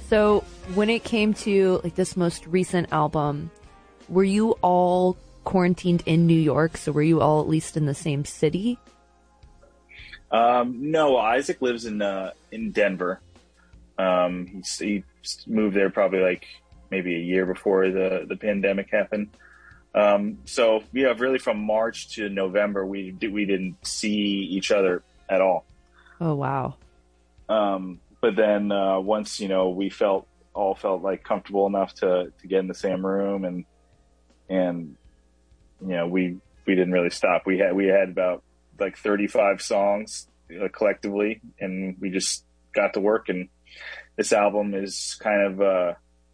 So when it came to like this most recent album, were you all quarantined in New York? So were you all at least in the same city? No, Isaac lives in Denver. He moved there probably like maybe a year before the pandemic happened. So yeah, really from March to November, we didn't see each other at all. Oh, wow. But then once we all felt like comfortable enough to get in the same room, and we didn't really stop. We had about like 35 songs collectively, and we just got to work. And this album is kind of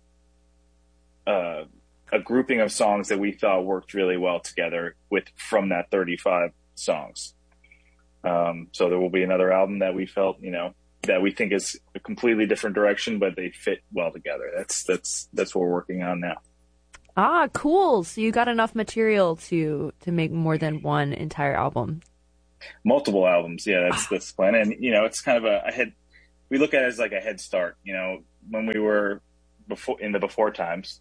a grouping of songs that we thought worked really well together from that 35 songs. So there will be another album that we felt, that we think is a completely different direction, but they fit well together. That's what we're working on now. Ah, cool. So you got enough material to make more than one entire album. Multiple albums. Yeah, that's the plan. And, it's kind of we look at it as like a head start. When we were before times,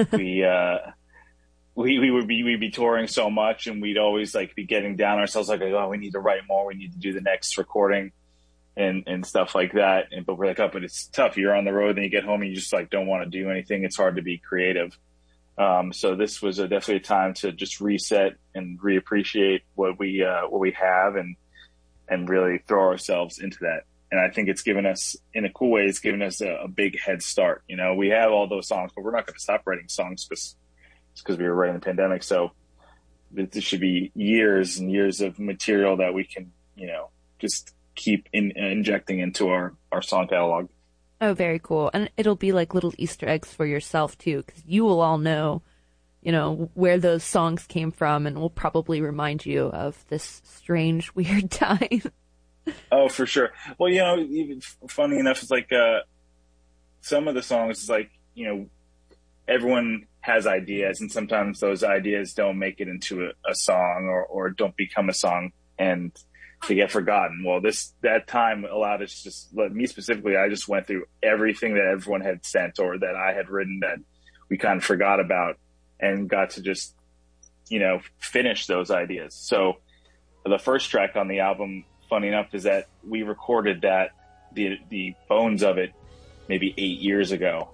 we'd be touring so much, and we'd always like be getting down ourselves like, oh, we need to write more. We need to do the next recording and stuff like that. But we're like, oh, but it's tough. You're on the road and you get home and you just like don't want to do anything. It's hard to be creative. So this was definitely a time to just reset and reappreciate what we have and really throw ourselves into that. And I think it's given us, in a cool way, it's given us a big head start. We have all those songs, but we're not going to stop writing songs because we were writing the pandemic. So this should be years and years of material that we can, just keep injecting into our song catalog. Oh, very cool. And it'll be like little Easter eggs for yourself too, because you will all know, where those songs came from, and will probably remind you of this strange, weird time. Oh, for sure. Well, even funny enough, it's like some of the songs is like, everyone has ideas, and sometimes those ideas don't make it into a song or don't become a song, and they get forgotten. Well, that time allowed us to just, me specifically, I just went through everything that everyone had sent or that I had written that we kind of forgot about, and got to just, finish those ideas. So the first track on the album, funny enough, is that we recorded the bones of it maybe 8 years ago.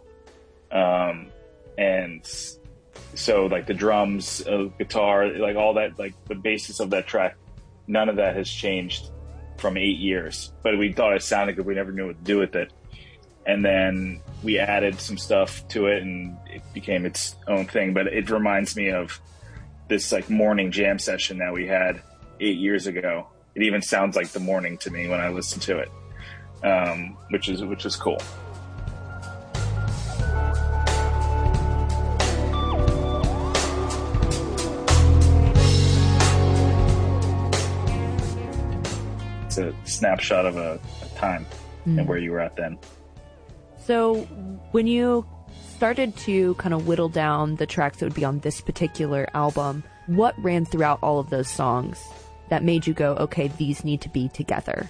And so like the drums, guitar, like all that, like the basis of that track, none of that has changed from 8 years, but we thought it sounded good. We never knew what to do with it. And then we added some stuff to it and it became its own thing. But it reminds me of this like morning jam session that we had 8 years ago. It even sounds like the morning to me when I listen to it, which is cool. It's a snapshot of a time and where you were at then. So when you started to kind of whittle down the tracks that would be on this particular album, what ran throughout all of those songs that made you go, okay, these need to be together?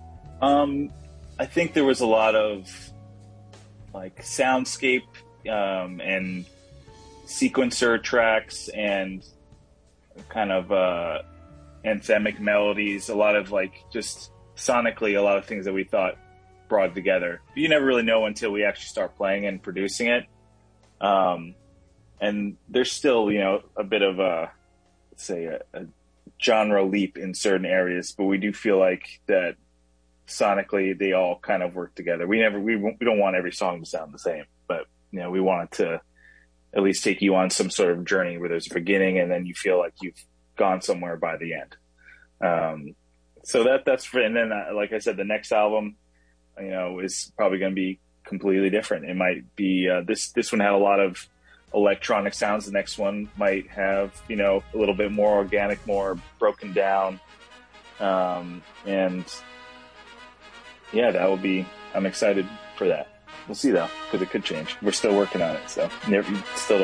I think there was a lot of like soundscape and sequencer tracks and kind of anthemic melodies, a lot of like just sonically a lot of things that we thought brought together. But you never really know until we actually start playing and producing it. And there's still, a bit of a genre leap in certain areas, but we do feel like that sonically they all kind of work together. We don't want every song to sound the same, but we want it to at least take you on some sort of journey where there's a beginning and then you feel like you've gone somewhere by the end. So that's and then like I said, the next album, is probably going to be completely different. It might be this one had a lot of electronic sounds. The next one might have a little bit more organic, more broken down, and yeah, that will be. I'm excited for that. We'll see though, because it could change. We're still working on it, so still